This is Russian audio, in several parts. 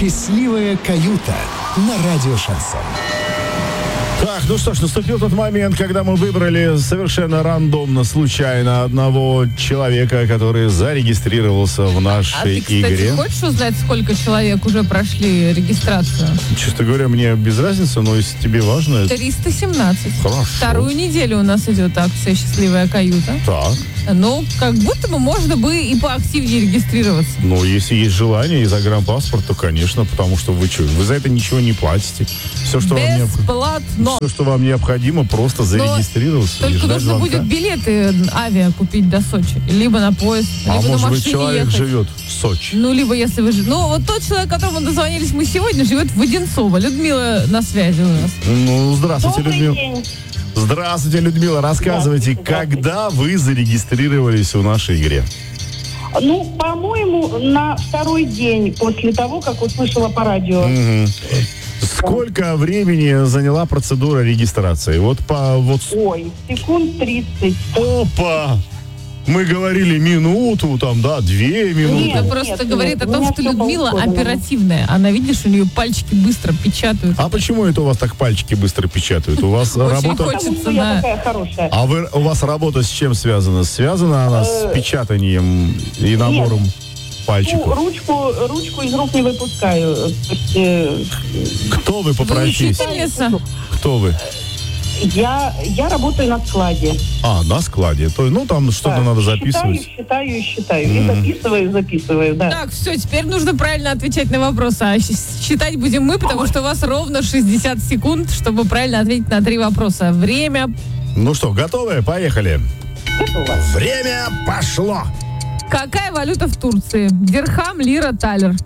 Счастливая каюта на радио Шансон. Так, ну что ж, наступил тот момент, когда мы выбрали совершенно рандомно, случайно одного человека, который зарегистрировался в нашей игре. Кстати, хочешь узнать, сколько человек уже прошли регистрацию? Честно говоря, мне без разницы, но если тебе важно... 317. Хорошо. Вторую неделю у нас идет акция «Счастливая каюта». Так. Ну, как будто бы можно бы и поактивнее регистрироваться. Ну, если есть желание и загранпаспорт, то, конечно, потому что вы за это ничего не платите. Все, что Бесплатно. Все, что вам необходимо, просто зарегистрироваться. Только нужно звонка. будет билеты авиа купить до Сочи. Либо на поезд, либо на может машине быть, человек ехать. живет в Сочи. Ну, либо если вы... Ну, вот тот человек, которому дозвонились мы сегодня, живет в Одинцово. Людмила на связи у нас. Ну, здравствуйте, Добрый Людмила. день. Здравствуйте, Людмила. Рассказывайте, когда вы зарегистрировались в нашей игре? Ну, по-моему, на второй день после того, как услышала по радио. Мгм. Сколько времени заняла процедура регистрации? Ой, секунд 30. Опа! Мы говорили минуту, 2 минуты. Нет. Это просто говорит о том, у меня что всё Людмила по условиям. оперативная. Она, видишь, у нее пальчики быстро печатают. А почему это у вас так пальчики быстро печатают? У вас Очень работа... хочется. Потому что я такая хорошая. У вас работа с чем связана? Связана она с печатанием и набором пальчиков? Ну, ручку из рук не выпускаю. То есть, Кто вы по Вы профессии? учительница? Кто вы? я работаю на складе. На складе. Там что-то Да. надо записывать. Считаю. И записываю, да. Так, все, теперь нужно правильно отвечать на вопросы. А считать будем мы, потому что у вас ровно 60 секунд, чтобы правильно ответить на 3 вопроса. Время. Ну что, готовы? Поехали. Готово. Время пошло. Какая валюта в Турции? Дирхам, лира, талер.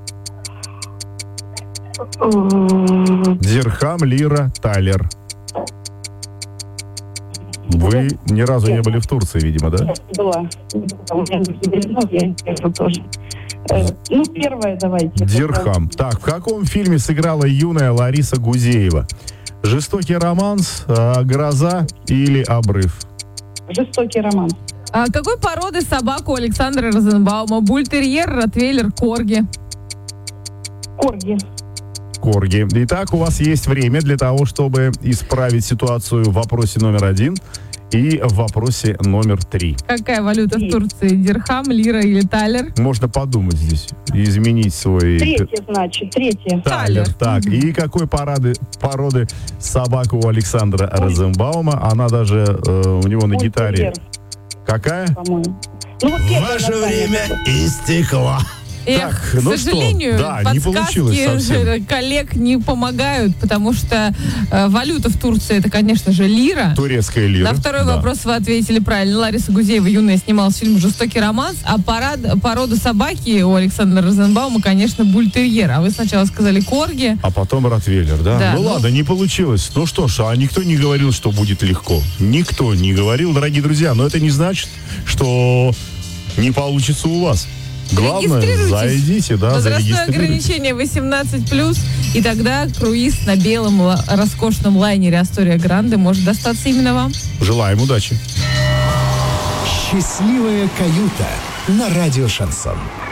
Дирхам, лира, талер. Вы ни разу не были в Турции, видимо, да? Была. У меня я тоже. Ну, первое давайте. Дирхам. Так, в каком фильме сыграла юная Лариса Гузеева? «Жестокий романс», «Гроза» или «Обрыв»? Жестокий роман. А какой породы собака у Александра Розенбаума? Бультерьер, ротвейлер, корги. Корги. Корги. Итак, у вас есть время для того, чтобы исправить ситуацию в вопросе номер 1 и в вопросе номер 3. Какая валюта в Турции? Дирхам, лира или талер? Можно подумать здесь, изменить свой... Третье, значит, третье. Талер. Так, и какой породы собака у Александра Розенбаума? Она даже у него на гитаре. Бультерьер, Какая? по-моему. Ну, вот первое Ваше название. время истекло. Эх, Так, ну к что, сожалению, да, не получилось подсказки совсем. коллег не помогают, потому что валюта в Турции это, конечно же, лира. Турецкая лира. На второй да. вопрос вы ответили правильно. Лариса Гузеева юная снималась в фильме «Жестокий романс», а порода собаки у Александра Розенбаума, конечно, бультерьер. А вы сначала сказали корги. А потом ротвейлер, да? Да, Ну ладно, не получилось. Ну что ж, а никто не говорил, что будет легко. Никто не говорил, дорогие друзья. Но это не значит, что не получится у вас. Главное, Регистрируйтесь. зайдите, да, Возрастное зарегистрируйтесь. ограничение 18+, и тогда круиз на белом роскошном лайнере «Астория Гранде» может достаться именно вам. Желаем удачи. Счастливая каюта на радио Шансон.